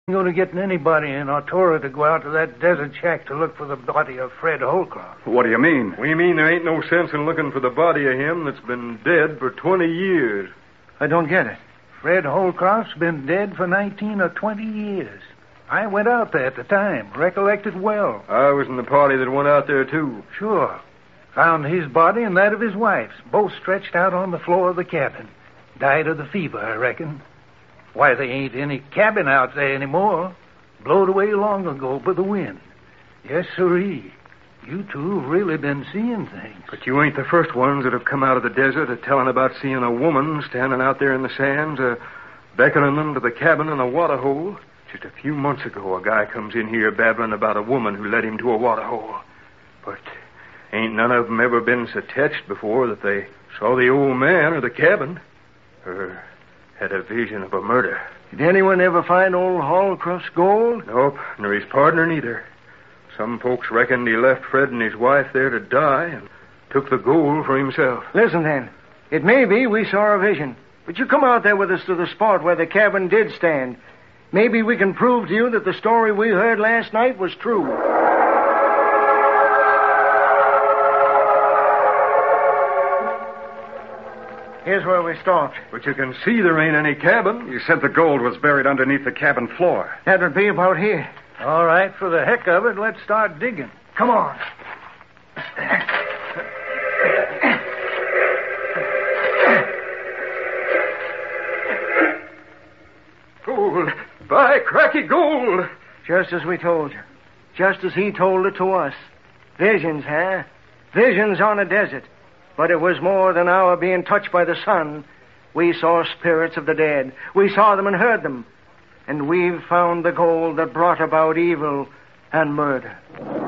Going to get anybody in Artura to go out to that desert shack to look for the body of Fred Holcroft. What do you mean? We mean there ain't no sense in looking for the body of him that's been dead for 20 years. I don't get it. Fred Holcroft's been dead for 19 or 20 years. I went out there at the time, recollected well. I was in the party that went out there, too. Sure. Found his body and that of his wife's, both stretched out on the floor of the cabin. Died of the fever, I reckon. Why, there ain't any cabin out there anymore. Blowed away long ago by the wind. Yes, sirree. You two have really been seeing things. But you ain't the first ones that have come out of the desert telling about seeing a woman standing out there in the sands, beckoning them to the cabin in a water hole. Just a few months ago, a guy comes in here babbling about a woman who led him to a water hole. But ain't none of them ever been so touched before that they saw the old man or the cabin, or had a vision of a murder. Did anyone ever find old Holcroft's gold? Nope, nor his partner neither. Some folks reckoned he left Fred and his wife there to die and took the gold for himself. Listen, then. It may be we saw a vision, but you come out there with us to the spot where the cabin did stand. Maybe we can prove to you that the story we heard last night was true. Here's where we stopped. But you can see there ain't any cabin. You said the gold was buried underneath the cabin floor. That would be about here. All right, for the heck of it, let's start digging. Come on. Gold. By cracky gold. Just as we told you. Just as he told it to us. Visions, huh? Visions on a desert. But it was more than our being touched by the sun. We saw spirits of the dead. We saw them and heard them. And we've found the gold that brought about evil and murder.